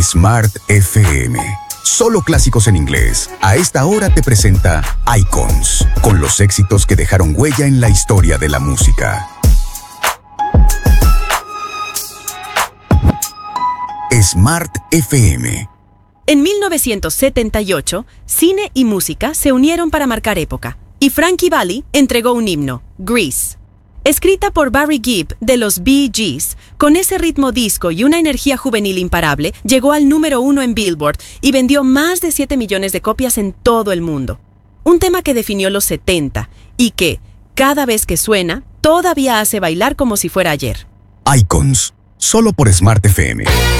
Smart FM. Solo clásicos en inglés. A esta hora te presenta Icons, con los éxitos que dejaron huella en la historia de la música. Smart FM. En 1978, cine y música se unieron para marcar época, y Frankie Valli entregó un himno, Grease. Escrita por Barry Gibb de los Bee Gees, con ese ritmo disco y una energía juvenil imparable, llegó al número 1 en Billboard y vendió más de 7 millones de copias en todo el mundo. Un tema que definió los 70 y que, cada vez que suena, todavía hace bailar como si fuera ayer. Icons, solo por Smart FM.